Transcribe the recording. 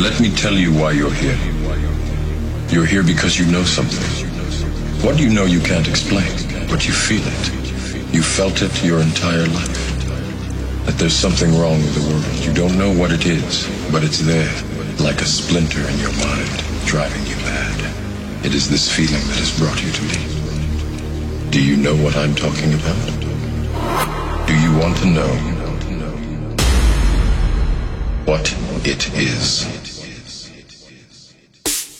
Let me tell you why you're here. You're here because you know something. What do you know you can't explain, but you feel it. You felt it your entire life. That there's something wrong with the world. You don't know what it is, but it's there, like a splinter in your mind, driving you mad. It is this feeling that has brought you to me. Do you know what I'm talking about? Do you want to know what it is?